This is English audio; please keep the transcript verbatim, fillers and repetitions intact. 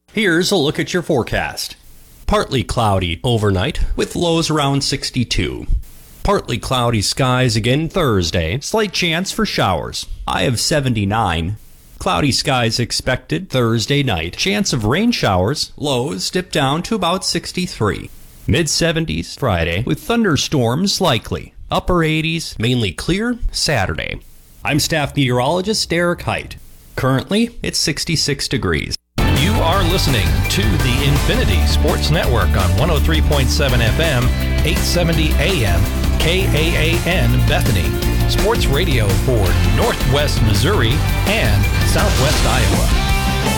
Here's a look at your forecast. Partly cloudy overnight with lows around sixty-two. Partly cloudy skies again Thursday. Slight chance for showers. High of seventy-nine. Cloudy skies expected Thursday night. Chance of rain showers. Lows dip down to about sixty-three. mid seventies Friday with thunderstorms likely. Upper eighties, mainly clear Saturday. I'm staff meteorologist Derek Height. Currently, it's sixty-six degrees. You are listening to the Infinity Sports Network on one oh three point seven F M, eight seventy A M, K A A N Bethany. Sports radio for Northwest Missouri and Southwest Iowa.